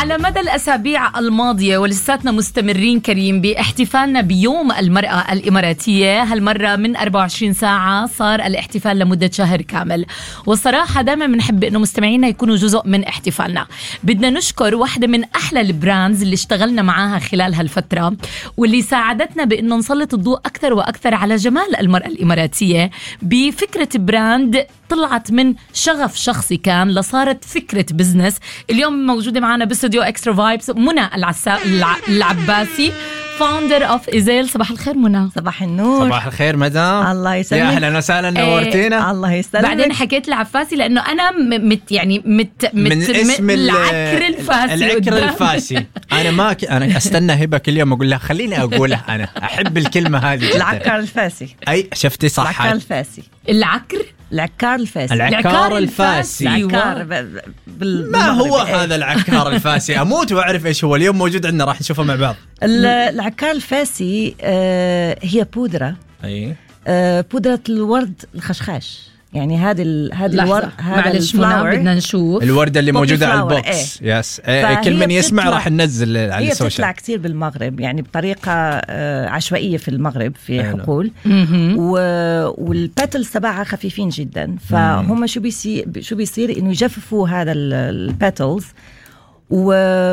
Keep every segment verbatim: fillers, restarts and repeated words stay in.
على مدى الأسابيع الماضية ولساتنا مستمرين كريم باحتفالنا بيوم المرأة الإماراتية. هالمرة من أربعة وعشرين ساعة صار الاحتفال لمدة شهر كامل، والصراحة دائما بنحب إنه مستمعينا يكونوا جزء من احتفالنا. بدنا نشكر واحدة من أحلى البراندز اللي اشتغلنا معاها خلال هالفترة واللي ساعدتنا بإنه نسلط الضوء أكثر وأكثر على جمال المرأة الإماراتية بفكرة براند طلعت من شغف شخصي كان لصارت فكرة بزنس. اليوم موجودة معنا باستوديو اكسترا فايبس منى العسا... الع... العباسي فاوندر اوف إيزيل. صباح الخير منى. صباح النور. صباح الخير مدام. الله يسلمك. يا اهلا وسهلا نورتينا. ايه الله يسلمك. بعدين حكيت العباسي لانه انا مت يعني مت, مت من اسم العكر الفاسي. العكر الفاسي انا ما ك... انا استنى هبه كل يوم اقول لها خليني اقولها، انا احب الكلمه هذه جدا. العكر الفاسي. اي شفتي صح. العكر الفاسي. العكر العكار الفاسي. العكار الفاسي. العكار بال... ما هو هذا العكار الفاسي؟ اموت واعرف ايش هو. اليوم موجود عندنا راح نشوفه مع بعض. العكار الفاسي آه هي بودرة. اي آه بودرة الورد الخشخاش، يعني هذه ال... هذه الورد هذا الفلاور. بدنا نشوف الوردة اللي موجودة على فلاور. البوكس. ايه. يس ايه. كل من يسمع راح ننزل على هي السوشيال. بتطلع كتير بالمغرب، يعني بطريقة آه عشوائية في المغرب في أهلا. حقول و... والباتلز تبعها خفيفين جدا، فهم شو بيصير شو بيصير انه يجففوا هذا الباتلز و...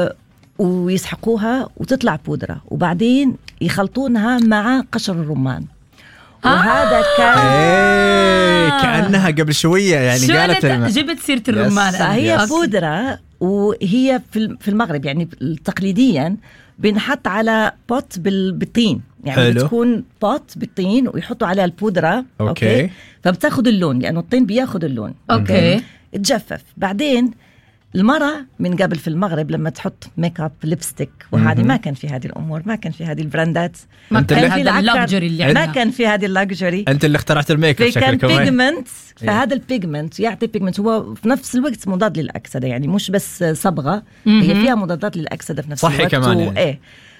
ويسحقوها وتطلع بودرة، وبعدين يخلطونها مع قشر الرمان. وهذا آه كان ايه كأنها قبل شوية يعني قالت الم... جبت سيرة الرمان. فهي بودرة، وهي في المغرب يعني تقليديا بنحط على بوت بالطين، يعني حلو. بتكون بوت بالطين ويحطوا عليها البودرة. أوكي. أوكي فبتاخد اللون لأنه الطين بياخد اللون. أوكي تجفف. بعدين المرأة من قبل في المغرب لما تحط ميك اب ليبستيك وهذه ما كان في هذه الأمور، ما كان في هذه البراندات، ما كان في هذا اللكجري اللي عندنا، ما كان في هذه اللكجري. أنت اللي اخترعت الميك اب كان شكلك. بيجمنت. فهذا البيجمنت يعطي بيجمنت هو في نفس الوقت مضاد للأكسدة، يعني مش بس صبغة، هي فيها مضادات للأكسدة في نفس صحي الوقت. كمان يعني. ايه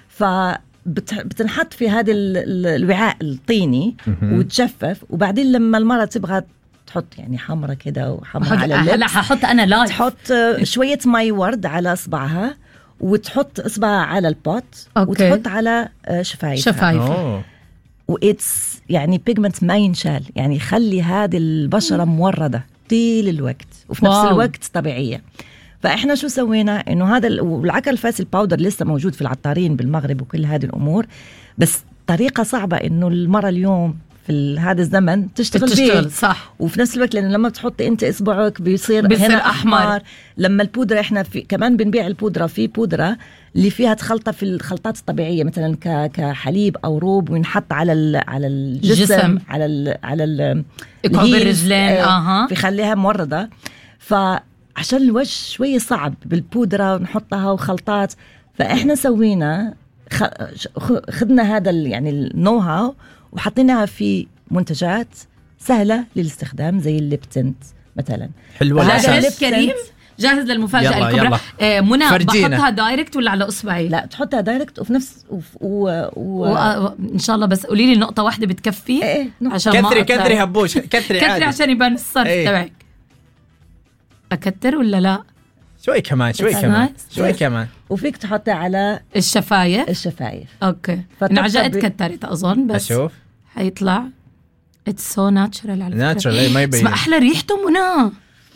فبتنحط في هذا الوعاء الطيني وتجفف، وبعدين لما المرأة تبغى تحط يعني حمرة كده وحمرة على اللبس، هلا ححط أنا لايف، تحط شوية ماي ورد على إصبعها وتحط إصبعها على البوت. أوكي. وتحط على شفايفها شفايفها. وإتس يعني بيجمنت ما ينشال، يعني يخلي هذه البشرة موردة طيل الوقت وفي نفس واو. الوقت طبيعية. فإحنا شو سوينا إنه هذا والعكر الفاسي الباودر لسه موجود في العطارين بالمغرب وكل هذه الأمور، بس طريقة صعبة إنه المرة اليوم في هذا الزمن تشتغل, تشتغل بيه. صح. وفي نفس الوقت لأنه لما تحط أنت إصبعك بيصير, بيصير هنا أحمر. أحمر. لما البودرة إحنا في كمان بنبيع البودرة، في بودرة اللي فيها تخلطة في الخلطات الطبيعية مثلا كحليب أو روب وينحط على ال على الجسم جسم. على ال على ال يكون بالرجلين. اها بيخليها موردة. فعشان الوجه شوية صعب بالبودرة ونحطها وخلطات، فإحنا سوينا خدنا هذا يعني النو هاو وحطيناها في منتجات سهلة للاستخدام زي الليبتنت مثلا. حلوة الأساس. كريم جاهز للمفاجأة يلا الكبرى. يلا. آه منى فرجينا. بحطها دايركت ولا على إصبعي؟ لا تحطها دايركت وفي نفس و... و... و... و... إن شاء الله. بس قولي لي نقطة واحدة بتكفي. إيه عشان كثري ما كثري هبوش كثري كثري عشان يبان الصرف ايه. تبعك. أكتر ولا لا؟ شوي كمان شوي It's كمان nice. شوي كمان. وفيك تحطها على الشفايف. الشفايف. أوكي. فتبقى انعجقت ب- كترت أظن بس أشوف حيطلع It's so natural على فكرة. ناتشرال اي ما يبين. اسمع أحلى ريحته منى.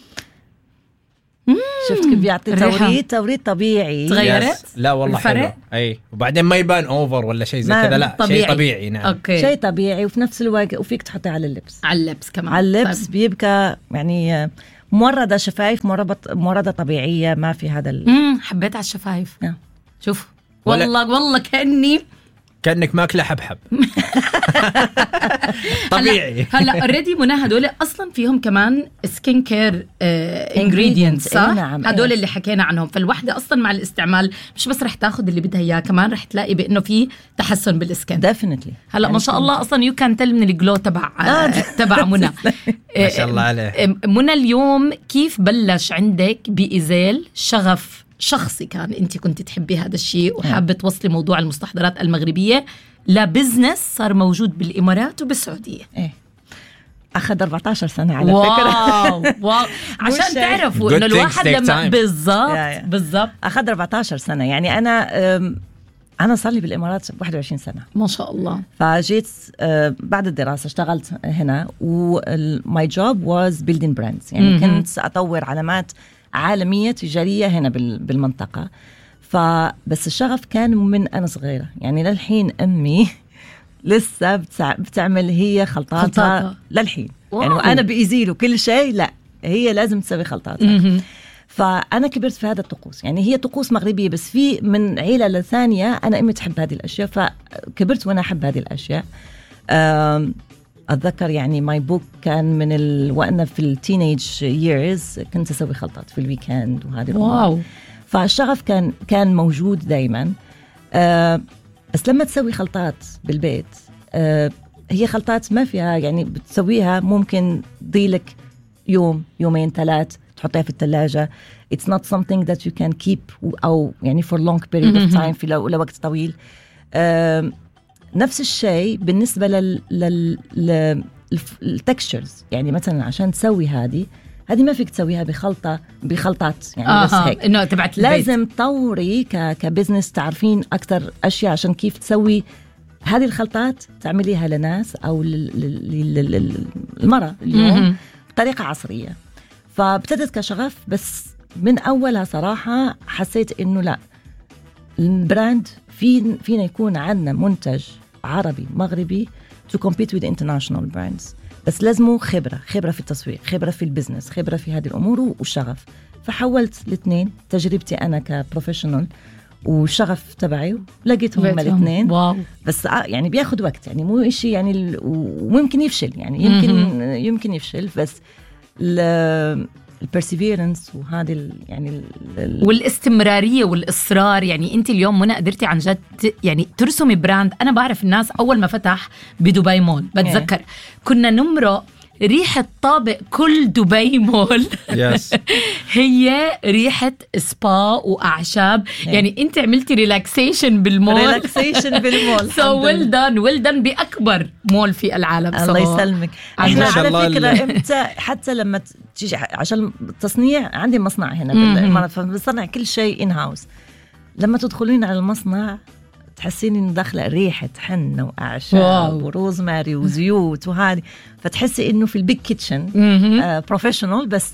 شفت كيف بيعطي الريحة. توريد توريد طبيعي. تغيرت؟ يس. لا والله الفرق؟ حلو. اي وبعدين ما يبان اوفر ولا شيء زي ما- كذا، لا طبيعي. شيء طبيعي. نعم أوكي. شيء طبيعي وفي نفس الوقت وفيك تحطها على اللبس. على اللبس كمان. على اللبس طيب. بيبقى يعني موردة شفايف موردة موردة طبيعية، ما في هذا ال... امم حبيت على الشفايف. نعم. شوف ولا- والله والله كأني كأنك ماكله حبحب. طبيعي. هلا اوريدي منى هدول اصلا فيهم كمان سكين كير انجريدينتس صح؟ إيه نعم. هدول إيه. اللي حكينا عنهم. فالوحده اصلا مع الاستعمال مش بس رح تاخذ اللي بدها اياه، كمان رح تلاقي بانه في تحسن بالسكن. ديفينتلي. هلا ما شاء الله اصلا يو كان تل من الجلو تبع آه، تبع منى. ما شاء الله عليه. منى اليوم كيف بلش عندك بإيزيل شغف شخصي؟ كان انت كنت تحبي هذا الشيء وحابه توصلي موضوع المستحضرات المغربيه لبزنس صار موجود بالامارات وبالسعوديه. ايه أخذ أربعة عشر سنة على واو فكرة. واو عشان مش- تعرفوا Good انه things الواحد take لما time. بالضبط Yeah, yeah. بالضبط أخذ أربعة عشر سنة. يعني أنا أم، أنا صار لي بالإمارات واحد وعشرين سنة. ما شاء الله. فجيت أه، بعد الدراسة اشتغلت هنا و my job was building brands. يعني مهم. كنت أطور علامات عالمية تجارية هنا بال- بالمنطقة. فبس الشغف كان من أنا صغيرة. يعني للحين أمي لسه بتع... بتعمل هي خلطاتها خلطاتها. للحين. واو. يعني وأنا بإزيل وكل شيء لا هي لازم تسوي خلطاتها. مهم. فأنا كبرت في هذا الطقوس. يعني هي طقوس مغربية بس في من عيلة لثانية أنا أمي تحب هذه الأشياء فكبرت وأنا أحب هذه الأشياء. أم، أتذكر يعني ماي بوك كان من ال... وأنا في التينيج ييرز كنت أسوي خلطات في الويكند وهذه الأمور. واو. فالشغف كان كان موجود دايما. أه بس لما تسوي خلطات بالبيت أه هي خلطات ما فيها يعني بتسويها ممكن ضيلك يوم يومين ثلاث تحطيها في الثلاجة. It's not something that you can keep أو يعني for long period of time في لو لوقت طويل. أه نفس الشيء بالنسبة لل لل لل التكستشرز. يعني مثلا عشان تسوي هذه هذه ما فيك تسويها بخلطة بخلطات يعني آه بس هيك. انه تبعت البيت. لازم تطوري ك كبزنس تعرفين أكتر أشياء عشان كيف تسوي هذه الخلطات تعمليها لناس أو للمرأة اليوم مهم. بطريقة عصرية. فابتدت كشغف بس من أولها صراحة حسيت إنه لا البراند في فينا يكون عندنا منتج عربي مغربي to compete with international brands. بس لازمه خبرة خبرة في التسويق خبرة في البزنس خبرة في هذه الأمور والشغف. فحولت الاثنين تجربتي أنا كبروفيشنال والشغف تبعي لقيتهم هما بيتهم. الاثنين. واو. بس يعني بياخد وقت يعني مو إشي يعني ال- وممكن يفشل يعني يمكن مهم. يمكن يفشل بس البرسيفيرنس وهذه ال- يعني ال- ال- والاستمرارية والإصرار. يعني أنت اليوم منى قدرتي عن جد ت- يعني ترسمي براند. أنا بعرف الناس أول ما فتح بدبي مول بتذكر كنا نمرق ريحة طابق كل دبي مول يس هي ريحة سبا وأعشاب. يعني أنت عملتي ريلاكسيشن بالمول. ريلاكسيشن بالمول. سو ويل دان ويل دان بأكبر مول في العالم. الله So يسلمك. عن احنا ما شاء الله على فكره ال- امتى حتى لما تيجي عشان التصنيع عندي مصنع هنا مهم. بالامارات فبصنع كل شيء ان هاوس. لما تدخلين على المصنع تحسين انه داخله ريحه حنه واعشاب واو. وروزماري وزيوت وهذه فتحسي انه في البيج كيتشن مهم. بروفيشنال بس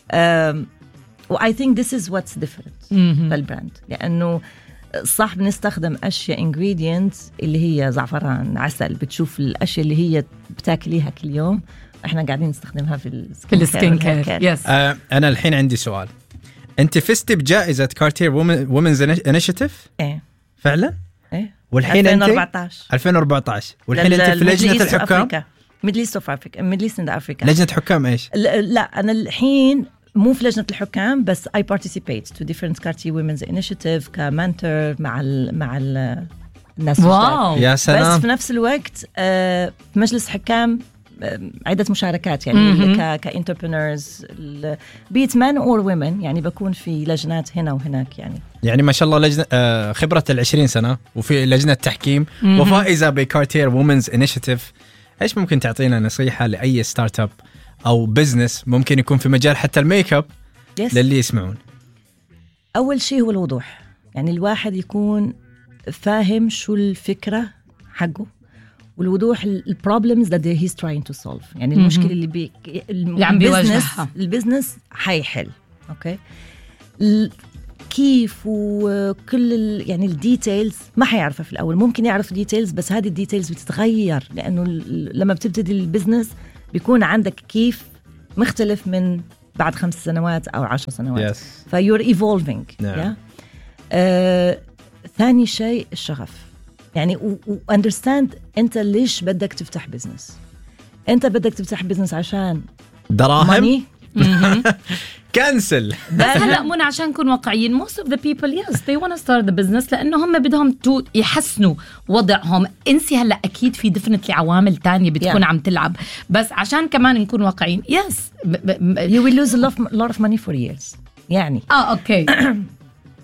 واي ثينك ذس از واتس ديفرنت مهم. بالبراند. لانه صح بنستخدم اشياء ingredients اللي هي زعفران عسل بتشوف الاشياء اللي هي بتاكليها كل يوم احنا قاعدين نستخدمها في السكين في السكين كير. يس. آه انا الحين عندي سؤال. انت فزتي بجائزه كارتير وومنز انيشيتيف ايه فعلا؟ ايه والحين انت ألفين وأربعتاشر ألفين وأربعة عشر والحين انت في لجنه الحكام. ميدل ايست اوف افريكا ميدل ايست اند افريكا. لجنه حكام ايش؟ لا انا الحين مو في لجنه الحكام بس I participate to different Cartier Women's Initiative كمنتور مع ال مع ال الناس واو. يا بس سلام. في نفس الوقت آه، في مجلس حكام آه، عدة مشاركات مهم. يعني كانتربرنورز بيت مان اور ويمن يعني بكون في لجنات هنا وهناك يعني. يعني ما شاء الله لجنة آه خبرة العشرين سنة وفي لجنة تحكيم مهم. وفائزة بكارتير وومنز انيشيتيف. ايش ممكن تعطينا نصيحة لأي ستارت اب أو بزنس ممكن يكون في مجال حتى الميك اب Yes. للي يسمعون؟ أول شيء هو الوضوح. يعني الواحد يكون فاهم شو الفكرة حقه والوضوح البروبلمز that he's trying to solve. يعني المشكلة اللي بي اللي عم بيواجهها. البزنس حيحل. أوكي ال- كيف وكل ال يعني الديتيلز ما حيعرفها في الأول. ممكن يعرف ديتيلز بس هذه الديتيلز بتتغير لأنه ال- لما بتبتدي البزنس بيكون عندك كيف مختلف من بعد خمس سنوات أو عشر سنوات. Yes. فيور ايفولفينج. نعم. آه، ثاني شيء الشغف. يعني واندرستاند انت ليش بدك تفتح بزنس. انت بدك تفتح بزنس عشان دراهم ماني كنسل. بس هلا منى عشان نكون واقعيين most of the people yes they want to start the business لأنه هم بدهم تو يحسنوا وضعهم. انسي هلا أكيد في ديفنتلي عوامل تانية بتكون Yeah. عم تلعب بس عشان كمان نكون واقعيين yes ب- ب- you will lose a lot, lot of money for years. يعني اه اوكي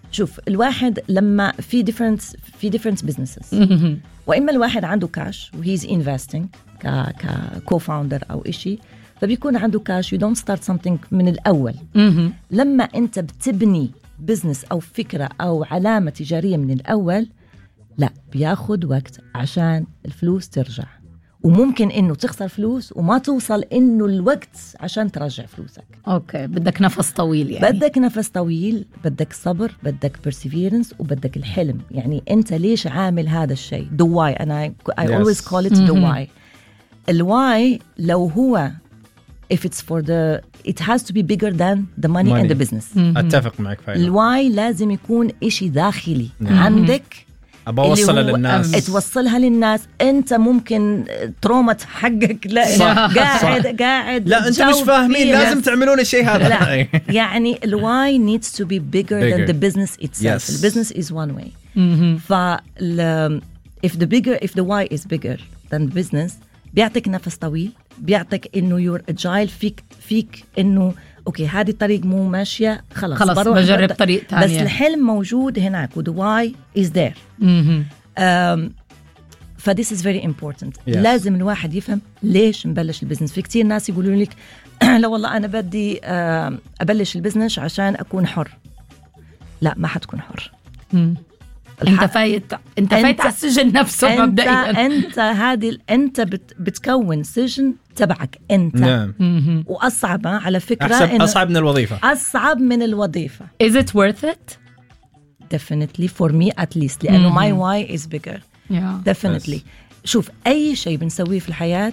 شوف الواحد لما في different في different businesses وإما الواحد عنده كاش وهيز investing ك ك co-founder أو إشي فبيكون عنده كاش. you don't start something من الأول. لما أنت بتبني بزنس أو فكرة أو علامة تجارية من الأول لا بياخد وقت عشان الفلوس ترجع، وممكن إنه تخسر فلوس وما توصل إنه الوقت عشان ترجع فلوسك. أوكي بدك نفس طويل يعني. بدك نفس طويل، بدك صبر، بدك perseverance وبدك الحلم. يعني أنت ليش عامل هذا الشيء؟ the why. أنا I yes. always call it the why. الواي لو هو if it's for the it has to be bigger than the money, money. and the business. أتفق معك فعلا. الواي لازم يكون إشي داخلي نعم. عندك أبى أوصلها للناس، توصلها للناس. أنت ممكن ترومة حقك لا صح. قاعد صح. قاعد لا أنت مش فاهمين لازم تعملون الشيء هذا. لا. يعني الواي needs to be bigger, bigger. than the business itself. Yes. The business is one way. فال if the bigger if the why is bigger than the business بيعطيك نفس طويل، بيعطيك إنه you're agile فيك فيك إنه أوكي هذه الطريق مو ماشية خلاص خلاص بجرب طريق تانية. بس الحلم موجود هناك و the why is there. um, ف this is very important. yes. لازم الواحد يفهم ليش نبلش البزنس. في كتير ناس يقولون لك لا والله أنا بدي أبلش البزنس عشان أكون حر. لا ما حتكون حر. انت فايت انت فايت على السجن نفسه انت مبدئيا. انت هذه انت بت بتكون سجن تبعك انت. نعم. واصعب على فكره اصعب من الوظيفه. اصعب من الوظيفه. Is it worth it? Definitely for me at least لانه my why is bigger. yeah. Definitely. yes. شوف اي شيء بنسويه في الحياه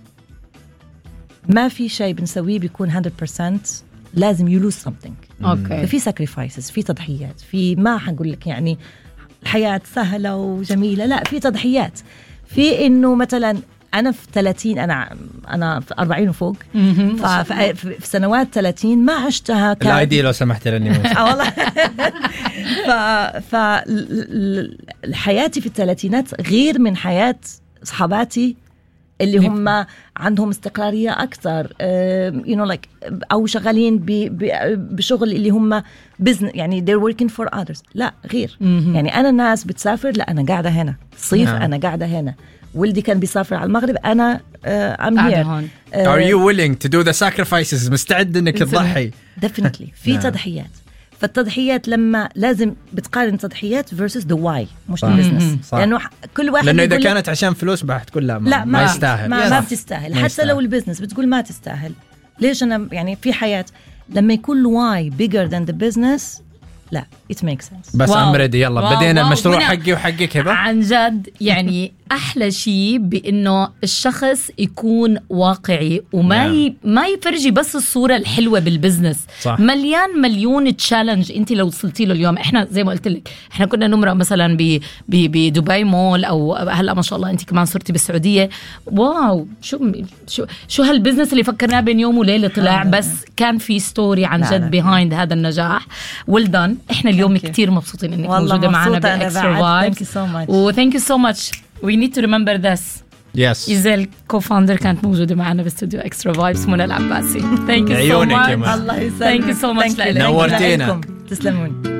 ما في شيء بنسويه بيكون one hundred percent لازم you lose something. اوكي. في sacrifices، في تضحيات، في ما حنقول لك يعني الحياة سهلة وجميلة، لا في تضحيات. في إنه مثلا أنا في ثلاثين أنا أنا في أربعين وفوق في سنوات ثلاثين ما عشتها كان الآي دي لو سمحت لأني آه والله ف ف حياتي في الثلاثينات غير من حياة صحاباتي اللي هم عندهم استقرارية أكثر uh, you know like أو شغالين ب, ب, بشغل اللي هم business يعني they're working for others. لا غير. mm-hmm. يعني أنا الناس بتسافر لا أنا قاعدة هنا صيف. no. أنا قاعدة هنا. ولدي كان بيسافر على المغرب أنا uh, I'm here. uh, Are you willing to do the sacrifices؟ مستعد إنك تضحي؟ Definitely. في no. تضحيات. فالتضحيات لما لازم بتقارن تضحيات versus the why مش البزنس. لأنه كل واحد لأنه إذا كانت عشان فلوس بتقول لا ما, لا ما, ما يستاهل. ما, ما بتستاهل. حتى يستاهل. لو البزنس بتقول ما تستاهل. ليش أنا يعني في حياة لما يكون why bigger than the business لا it makes sense. بس I'm ready يلا واو بدينا واو المشروع واو حقي وحقك هبة. عن جد يعني أحلى شيء بإنه الشخص يكون واقعي وما ي... ما يفرجي بس الصورة الحلوة بالبزنس. صح. مليان مليون تشالنج أنت لو وصلتي له اليوم. إحنا زي ما قلت لك إحنا كنا نمرق مثلا ب... ب... بدبي مول أو هلأ ما شاء الله أنت كمان صرتي بالسعودية. واو شو شو شو هالبزنس اللي فكرناه بين يوم وليلة طلع بس كان في ستوري عن جد بيهايند هذا النجاح. well done. إحنا اليوم كتير مبسوطين إنك موجودة معنا بإكسترا فايبس. Thank you so much. و thank you so much. We need to remember this. Yes. إيزيل co-founder كانت موجودة معنا باستوديو إكسترا فايبس. منى العباسي. Thank you so much. الله يسلمك. Thank you so much. نورتينا. تسلمون.